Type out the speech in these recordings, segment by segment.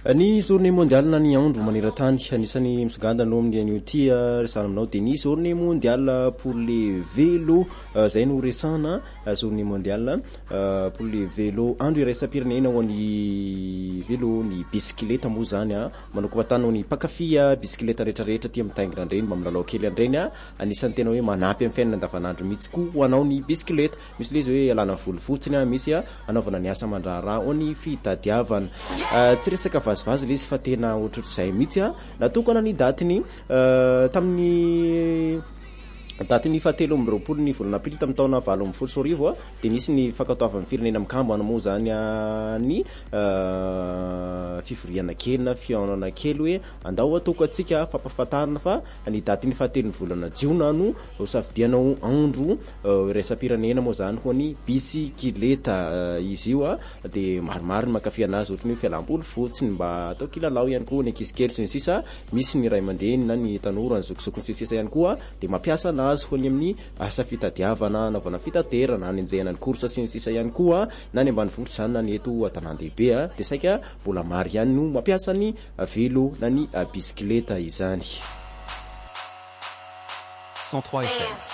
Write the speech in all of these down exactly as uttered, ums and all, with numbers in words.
Ny journée mondiale ny andro maneran-tany anisany misaganda no amin'ny ity resana aminao de ny journée mondiale pour les vélos zay no resana journée mondiale pour les vélos andro iraisam-pirenena ho an'ny vélo ny bisikileta moa zany a manoko batana ny pakafia bisikileta rehetrarehetra tia mitaingina andreny mba milalao kely andreny a anisany tena hoe manampy amin'ny fiainana andavanandro mihitsy koa ho anao ny bisikileta misy le izy hoe alana voly fotsiny a misy a anaovana ny asa mandraharaha ho ny fitadiavana tsy resaka vazivazy le izy fa tena ohatrohatr'izay mihitsy a natokana ny datiny tamin'ny daty ny fahatelo amby roapolo ny volana aprily tamin'ny taona valo amby folo sy arivo a de nisy ny fankatoavan'ny firenena mikambana moa zany ny fivoriana kely na fihaonana kely hoe andao atoko atsika fampafatarana fa ny daty ny fahatelo ny volana jiona no safidianao andro iraisam-pirenena moa zany ho ny bisikileta izy io a de maromaro ny mankafy anazy ohatry ny fialam-boly fotsiny mba atao kilalao ihany koa ny ankizikely sy ny sisa misy ny ray aman-dreny na ny tanora ny zokizokony sy sisa ihany koa de mampiasa azy ho ny amin'ny asa fitadiavana anaovana fitaterana ny anjehana ny course sy ny sisa ihany koa na ny ambanivohitra zany na ny eto an-tanàn-dehibe a de saika mbola maro ihany no mampiasa ny vélo na ny bisikileta izany. cent trois F M.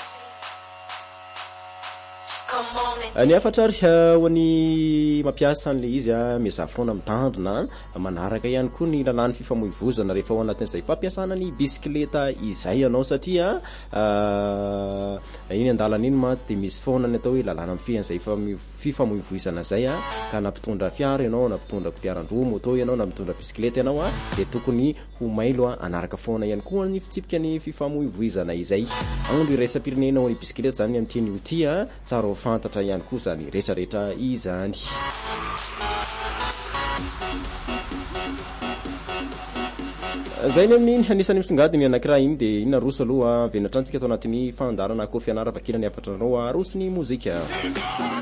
Ny afatrary ho ny mampiasa an'le izy a mizafoana mitandrina manaraka ihany koa ny lalàn'ny fifamoivoizana rehefa ao anatin'izay fampiasana ny bisikileta izay ianao satria iny andalana iny mantsy de misy foana ny atao hoe lalàna mifian'izay fifamoivoizana zay a ka nampitondra fiara ianao na mpitondra kodiaran-droa moto ianao na mitondra bisikileta ianao a de tokony ho mailo a anaraka foana ihany koa ny fitsipika ny fifamoivoizana izay andro iraisam-pirenena ho ny bisikileta zany amin'ity ity a tsara ho fantatra ihany koa zany rehetrarehetra izany. Zay ny amin'ny anisany misongadiny anakiraha iny de ina roso aloha venatrantsika atao anatin'ny fandarana koa fianara vakina ny afatra anao aroso ny mozika.